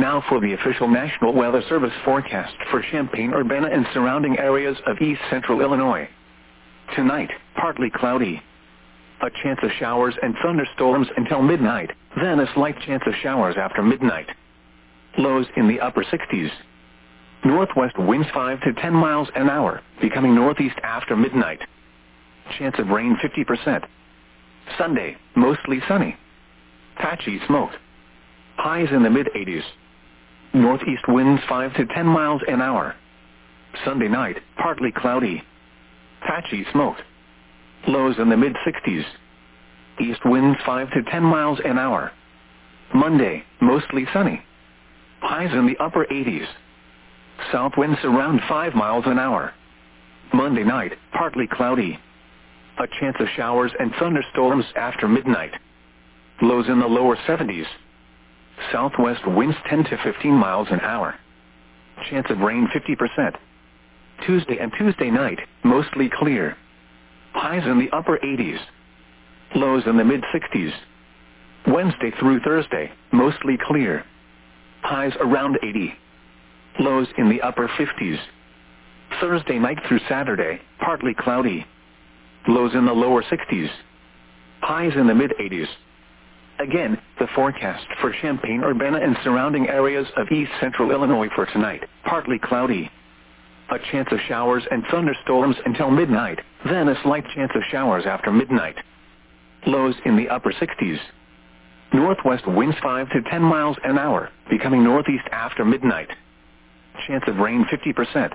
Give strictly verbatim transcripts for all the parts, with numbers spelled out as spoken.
Now for the official National Weather Service forecast for Champaign-Urbana and surrounding areas of east central Illinois. Tonight, partly cloudy. A chance of showers and thunderstorms until midnight, then a slight chance of showers after midnight. Lows in the upper sixties. Northwest winds five to ten miles an hour, becoming northeast after midnight. Chance of rain fifty percent. Sunday, mostly sunny. Patchy smoke. Highs in the mid-eighties. Northeast winds five to ten miles an hour. Sunday night, partly cloudy. Patchy smoke. Lows in the mid-sixties. East winds five to ten miles an hour. Monday, mostly sunny. Highs in the upper eighties. South winds around five miles an hour. Monday night, partly cloudy. A chance of showers and thunderstorms after midnight. Lows in the lower seventies. Southwest winds ten to fifteen miles an hour. Chance of rain fifty percent. Tuesday and Tuesday night, mostly clear. Highs in the upper eighties. Lows in the mid-sixties. Wednesday through Thursday, mostly clear. Highs around eighty. Lows in the upper fifties. Thursday night through Saturday, partly cloudy. Lows in the lower sixties. Highs in the mid-eighties. Again, the forecast for Champaign-Urbana and surrounding areas of east central Illinois for tonight, partly cloudy. A chance of showers and thunderstorms until midnight, then a slight chance of showers after midnight. Lows in the upper sixties. Northwest winds five to ten miles an hour, becoming northeast after midnight. Chance of rain fifty percent.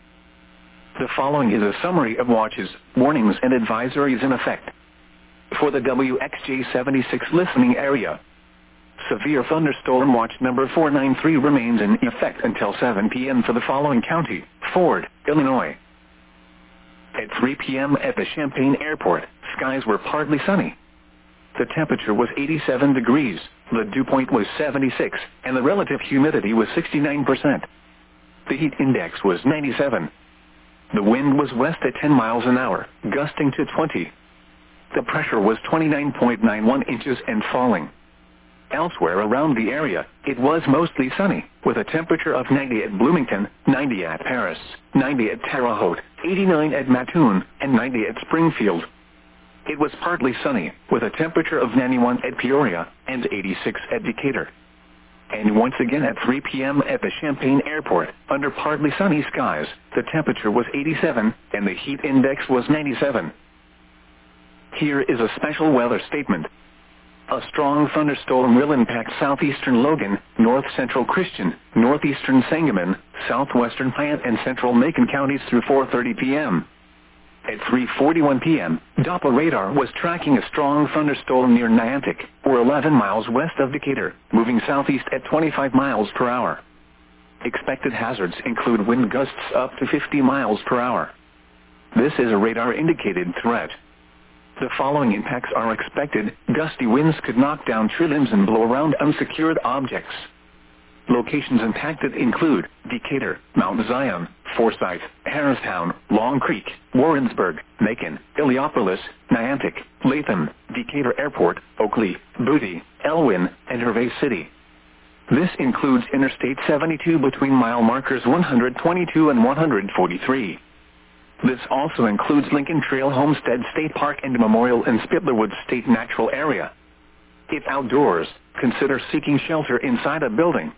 The following is a summary of watches, warnings and advisories in effect. For the W X J seventy-six listening area, severe thunderstorm watch number four nine three remains in effect until seven p m for the following county: Ford, Illinois. At three p m at the Champaign Airport, skies were partly sunny. The temperature was eighty-seven degrees, the dew point was seventy-six, and the relative humidity was sixty-nine percent. The heat index was ninety-seven. The wind was west at ten miles an hour, gusting to twenty. The pressure was twenty-nine point nine one inches and falling. Elsewhere around the area, it was mostly sunny, with a temperature of ninety at Bloomington, ninety at Paris, ninety at Terre Haute, eighty-nine at Mattoon, and ninety at Springfield. It was partly sunny, with a temperature of ninety-one at Peoria, and eighty-six at Decatur. And once again at three p m at the Champaign Airport, under partly sunny skies, the temperature was eighty-seven, and the heat index was ninety-seven. Here is a special weather statement. A strong thunderstorm will impact southeastern Logan, north-central Christian, northeastern Sangamon, southwestern Plant and central Macon counties through four thirty p m At three forty-one p m, Doppler radar was tracking a strong thunderstorm near Niantic, or eleven miles west of Decatur, moving southeast at twenty-five miles per hour. Expected hazards include wind gusts up to fifty miles per hour. This is a radar-indicated threat. The following impacts are expected. Gusty winds could knock down tree limbs and blow around unsecured objects. Locations impacted include Decatur, Mount Zion, Forsyth, Harristown, Long Creek, Warrensburg, Macon, Illiopolis, Niantic, Latham, Decatur Airport, Oakley, Booty, Elwyn, and Hervey City. This includes Interstate seventy-two between mile markers one hundred twenty-two and one hundred forty-three. This also includes Lincoln Trail Homestead State Park and Memorial and Spittlerwoods State Natural Area. If outdoors, consider seeking shelter inside a building.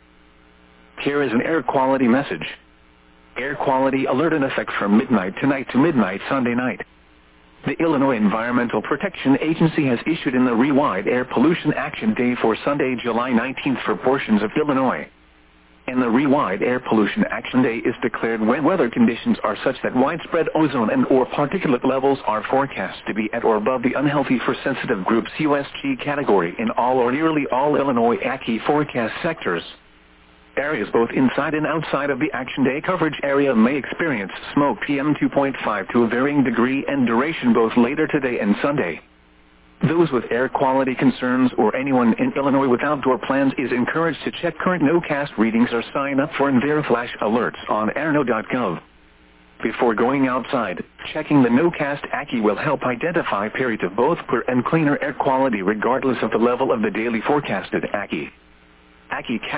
Here is an air quality message. Air quality alert in effect from midnight tonight to midnight Sunday night. The Illinois Environmental Protection Agency has issued an Illinois Air Pollution Action Day for Sunday, July nineteenth for portions of Illinois. And the Illinois Air Pollution Action Day is declared when weather conditions are such that widespread ozone and or particulate levels are forecast to be at or above the unhealthy for sensitive groups U S G category in all or nearly all Illinois A C I forecast sectors. Areas both inside and outside of the Action Day coverage area may experience smoke P M two point five to a varying degree and duration both later today and Sunday. Those with air quality concerns or anyone in Illinois with outdoor plans is encouraged to check current NOCAST readings or sign up for EnviroFlash alerts on airno dot gov. Before going outside, checking the NOCAST A C I will help identify periods of both poor and cleaner air quality regardless of the level of the daily forecasted A C I. A C I